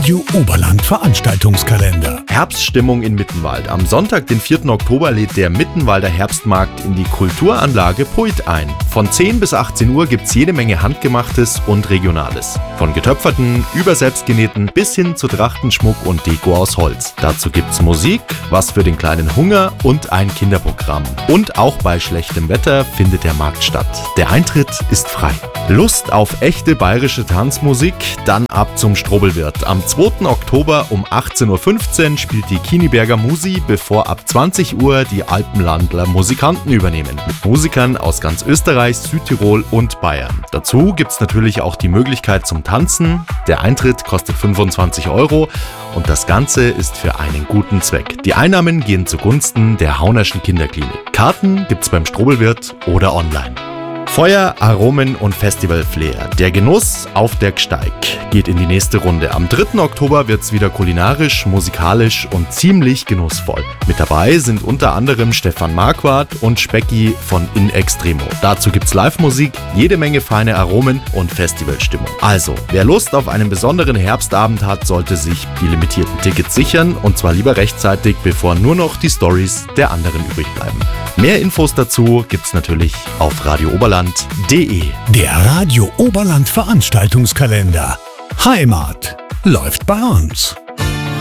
Radio Oberland Veranstaltungskalender. Herbststimmung in Mittenwald. Am Sonntag, den 4. Oktober, lädt der Mittenwalder Herbstmarkt in die Kulturanlage Puit ein. Von 10 bis 18 Uhr gibt's jede Menge Handgemachtes und Regionales. Von getöpferten, über selbstgenähten bis hin zu Trachtenschmuck und Deko aus Holz. Dazu gibt's Musik, was für den kleinen Hunger und ein Kinderprogramm. Und auch bei schlechtem Wetter findet der Markt statt. Der Eintritt ist frei. Lust auf echte bayerische Tanzmusik? Dann ab zum Strobelwirt. Am 2. Oktober um 18.15 Uhr spielt die Kiniberger Musi, bevor ab 20 Uhr die Alpenlandler Musikanten übernehmen. Mit Musikern aus ganz Österreich, Südtirol und Bayern. Dazu gibt's natürlich auch die Möglichkeit zum Tanzen. Der Eintritt kostet 25 € und das Ganze ist für einen guten Zweck. Die Einnahmen gehen zugunsten der Haunerschen Kinderklinik. Karten gibt's beim Strobelwirt oder online. Feuer, Aromen und Festival-Flair. Der Genuss auf der Gsteig geht in die nächste Runde. Am 3. Oktober wird's wieder kulinarisch, musikalisch und ziemlich genussvoll. Mit dabei sind unter anderem Stefan Marquardt und Specki von In Extremo. Dazu gibt's Live-Musik, jede Menge feine Aromen und Festivalstimmung. Also, wer Lust auf einen besonderen Herbstabend hat, sollte sich die limitierten Tickets sichern und zwar lieber rechtzeitig, bevor nur noch die Storys der anderen übrig bleiben. Mehr Infos dazu gibt's natürlich auf radiooberland.de. Der Radio Oberland Veranstaltungskalender. Heimat läuft bei uns.